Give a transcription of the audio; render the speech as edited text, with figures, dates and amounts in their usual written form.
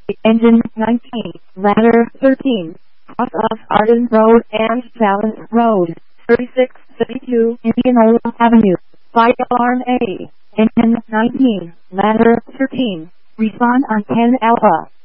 Engine 19, ladder 13, cross of Arden Road and Dallas Road, 3632 Indianola Avenue, fire alarm A. Engine 19, ladder 13, respond on 10 Alpha.